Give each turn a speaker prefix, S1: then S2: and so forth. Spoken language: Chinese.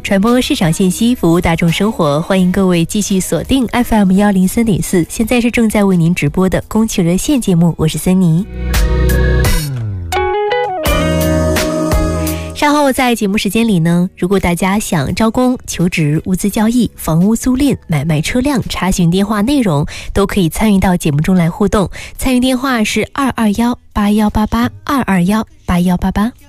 S1: 传播市场信息，服务大众生活。欢迎各位继续锁定 FM103.4，现在是正在为您直播的供求热线节目，我是森妮。稍后在节目时间里呢，如果大家想招工、求职、物资交易、房屋租赁、买卖车辆，查询电话内容，都可以参与到节目中来互动。参与电话是2218188，2218188。